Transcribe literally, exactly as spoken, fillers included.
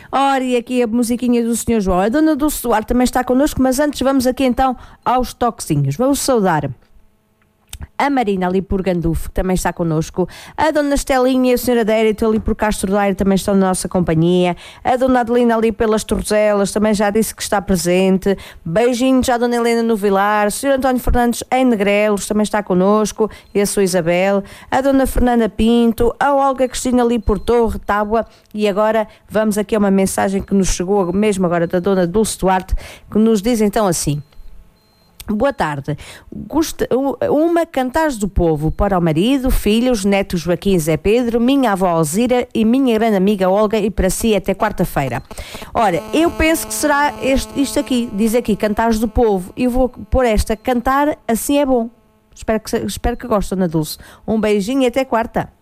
Ora, e aqui a musiquinha do senhor João. A dona Dulce Duarte também está connosco, mas antes vamos aqui então aos toquezinhos. Vamos saudar a Marina ali por Gandufo, que também está connosco, a Dona Estelinha e a Senhora Dérito ali por Castro Daire também estão na nossa companhia, a Dona Adelina ali pelas Torzelas também já disse que está presente, beijinhos à Dona Helena no Vilar, o senhor António Fernandes em Negrelos também está connosco, e a sua Isabel, a Dona Fernanda Pinto, a Olga Cristina ali por Torre, Tábua, e agora vamos aqui a uma mensagem que nos chegou mesmo agora da Dona Dulce Duarte, que nos diz então assim: boa tarde. Gost... Uma Cantares do Povo para o marido, filhos, netos Joaquim e Zé Pedro, minha avó Alzira e minha grande amiga Olga, e para si até quarta-feira. Ora, eu penso que será este, isto aqui, diz aqui Cantares do Povo. Eu vou pôr esta, cantar assim é bom. Espero que, espero que gostem, Dona Dulce. Um beijinho e até quarta.